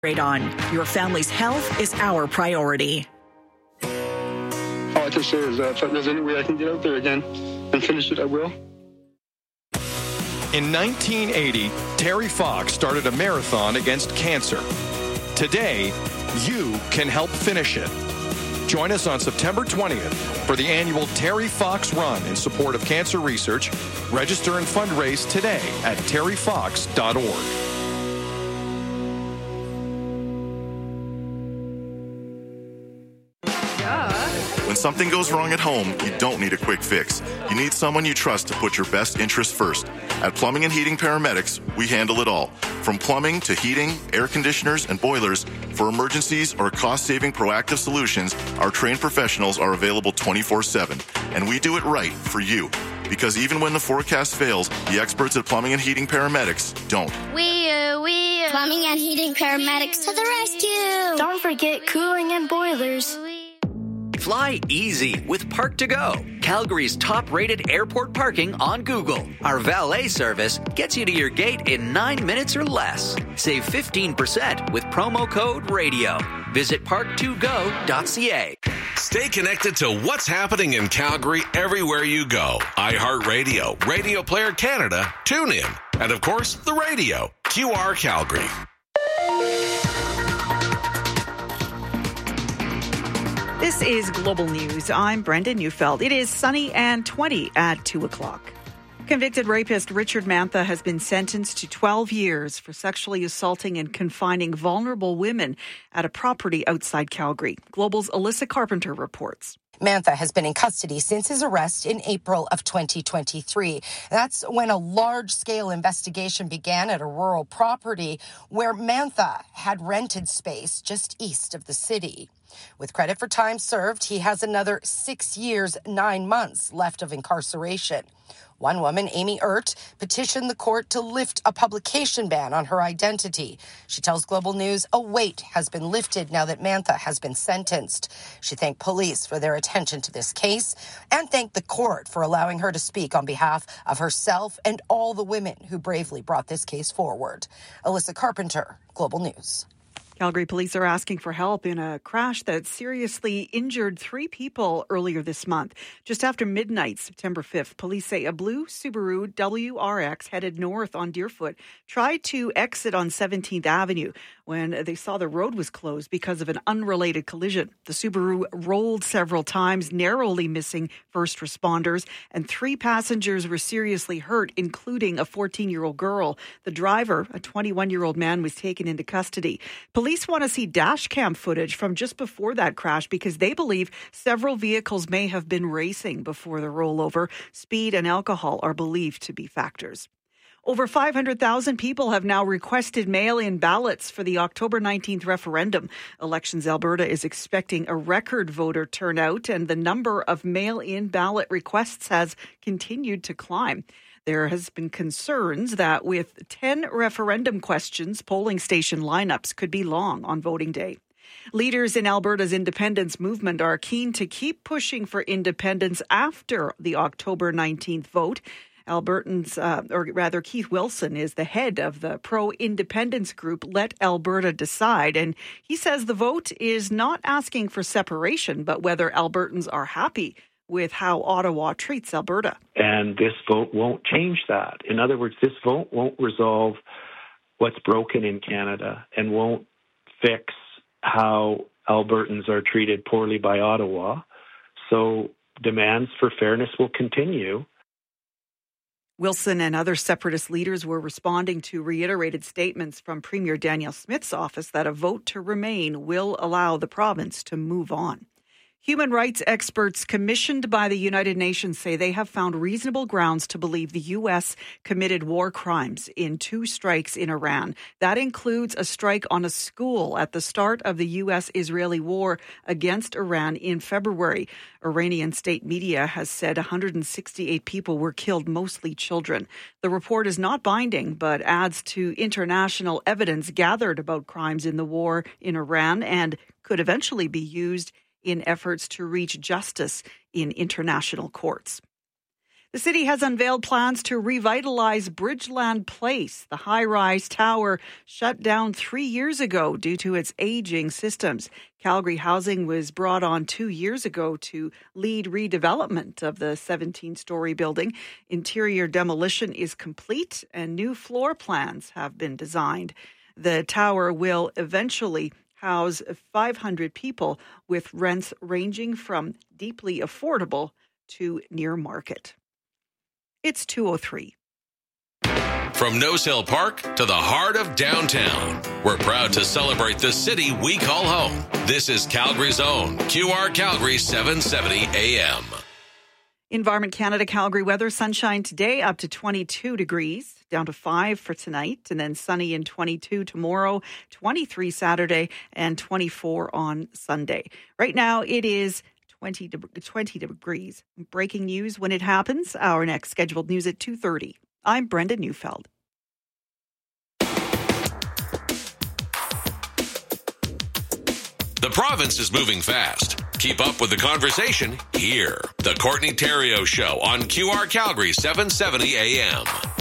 On. Your family's health is our priority. All I can say is if there's any way I can get out there again and finish it, I will. In 1980, Terry Fox started a marathon against cancer. Today, you can help finish it. Join us on September 20th for the annual Terry Fox Run in support of cancer research. Register and fundraise today at terryfox.org. When something goes wrong at home, you don't need a quick fix. You need someone you trust to put your best interests first. At Plumbing and Heating Paramedics, we handle it all. From plumbing to heating, air conditioners, and boilers, for emergencies or cost-saving proactive solutions, our trained professionals are available 24/7. And we do it right for you. Because even when the forecast fails, the experts at Plumbing and Heating Paramedics don't. Plumbing and Heating Paramedics to the rescue. Don't forget cooling and boilers. Fly easy with Park2Go, Calgary's top-rated airport parking on Google. Our valet service gets you to your gate in 9 minutes or less. Save 15% with promo code RADIO. Visit park2go.ca. Stay connected to what's happening in Calgary everywhere you go. iHeartRadio, Radio Player Canada, TuneIn, and of course, the radio, QR Calgary. This is Global News. I'm Brenda Neufeld. It is sunny and 20 at 2 o'clock. Convicted rapist Richard Mantha has been sentenced to 12 years for sexually assaulting and confining vulnerable women at a property outside Calgary. Global's Alyssa Carpenter reports. Mantha has been in custody since his arrest in April of 2023. That's when a large-scale investigation began at a rural property where Mantha had rented space just east of the city. With credit for time served, he has another 6 years, 9 months left of incarceration. One woman, Amy Ert, petitioned the court to lift a publication ban on her identity. She tells Global News a weight has been lifted now that Mantha has been sentenced. She thanked police for their attention to this case and thanked the court for allowing her to speak on behalf of herself and all the women who bravely brought this case forward. Alyssa Carpenter, Global News. Calgary police are asking for help in a crash that seriously injured 3 people earlier this month. Just after midnight, September 5th, police say a blue Subaru WRX headed north on Deerfoot tried to exit on 17th Avenue when they saw the road was closed because of an unrelated collision. The Subaru rolled several times, narrowly missing first responders, and 3 passengers were seriously hurt, including a 14-year-old girl. The driver, a 21-year-old man, was taken into custody. Police want to see dash cam footage from just before that crash because they believe several vehicles may have been racing before the rollover. Speed and alcohol are believed to be factors. Over 500,000 people have now requested mail-in ballots for the October 19th referendum. Elections Alberta is expecting a record voter turnout, and the number of mail-in ballot requests has continued to climb. There has been concerns that with 10 referendum questions, polling station lineups could be long on voting day. Leaders in Alberta's independence movement are keen to keep pushing for independence after the October 19th vote. Keith Wilson is the head of the pro-independence group Let Alberta Decide, and he says the vote is not asking for separation, but whether Albertans are happy with how Ottawa treats Alberta. And this vote won't change that. In other words, this vote won't resolve what's broken in Canada and won't fix how Albertans are treated poorly by Ottawa. So demands for fairness will continue. Wilson and other separatist leaders were responding to reiterated statements from Premier Danielle Smith's office that a vote to remain will allow the province to move on. Human rights experts commissioned by the United Nations say they have found reasonable grounds to believe the U.S. committed war crimes in 2 strikes in Iran. That includes a strike on a school at the start of the U.S.-Israeli war against Iran in February. Iranian state media has said 168 people were killed, mostly children. The report is not binding, but adds to international evidence gathered about crimes in the war in Iran and could eventually be used in efforts to reach justice in international courts. The city has unveiled plans to revitalize Bridgeland Place. The high-rise tower shut down 3 years ago due to its aging systems. Calgary Housing was brought on 2 years ago to lead redevelopment of the 17-story building. Interior demolition is complete and new floor plans have been designed. The tower will eventually house 500 people with rents ranging from deeply affordable to near market. It's 2:03. From Nose Hill Park to the heart of downtown, we're proud to celebrate the city we call home. This is Calgary's own QR Calgary 770 AM. Environment Canada Calgary weather, sunshine today up to 22 degrees, down to 5 for tonight, and then sunny and 22 tomorrow, 23 Saturday, and 24 on Sunday. Right now it is 20 degrees. Breaking news when it happens. Our next scheduled news at 2:30. I'm Brenda Neufeld. The province is moving fast. Keep up with the conversation here. The Courtney Theriault Show on QR Calgary 770 AM.